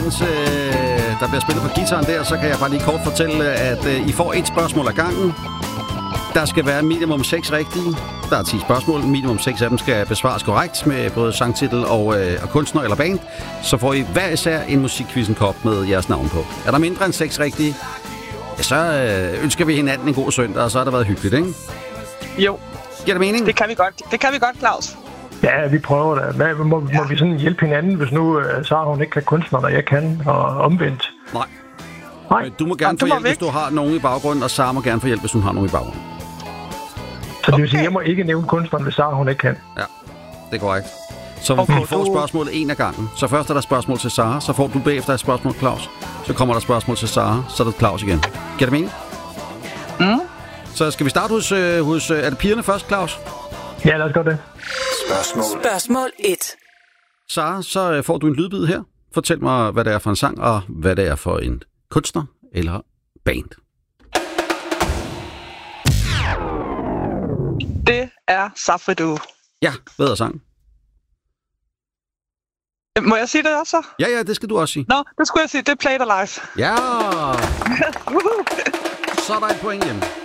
Der bliver spillet på guitaren der, så kan jeg bare lige kort fortælle, at I får et spørgsmål ad gangen. Der skal være minimum 6 rigtige. Der er 10 spørgsmål. Minimum 6 af dem skal besvares korrekt med både sangtitel og kunstner eller band. Så får I hver især en musikquizzen-kop med jeres navn på. Er der mindre end 6 rigtige, ja, så ønsker vi hinanden en god søndag, og så har det været hyggeligt, ikke? Jo. Giver det mening? Det kan vi godt. Det kan vi godt, Claus. Ja, vi prøver det. Må vi sådan hjælpe hinanden, hvis nu Sara hun ikke kan kunstneren, og jeg kan, og omvendt? Nej. Du må gerne få hjælp, hvis du har nogen i baggrunden, og Sara må gerne få hjælp, hvis hun har nogen i baggrunden. Så det vil sige, at jeg må ikke nævne kunstneren, hvis Sara hun ikke kan? Ja, det er korrekt. Så vi får spørgsmålet en af gangen. Så først er der spørgsmål til Sara, så får du bagefter et spørgsmål, Claus. Så kommer der spørgsmål til Sara, så er det Claus igen. Giver det mening? Så skal vi starte hos er det pigerne først, Claus? Ja, lad os gøre det. Spørgsmål 1. Sara, så får du en lydbid her. Fortæl mig, hvad det er for en sang, og hvad det er for en kunstner eller band. Det er Safridu. Ja, hvad er sangen? Må jeg sige det også? Ja, det skal du også sige. Nå, det skulle jeg sige. Det er Play It Alive. Ja! Så er der et point hjem.